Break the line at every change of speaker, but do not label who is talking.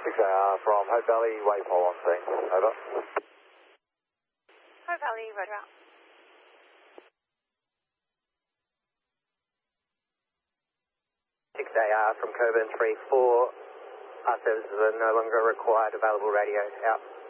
6AR from Hope Valley, Waypole on scene. Over.
Hope Valley, road route.
6AR from Coburn 3-4. Our services are no longer required. Available radio out.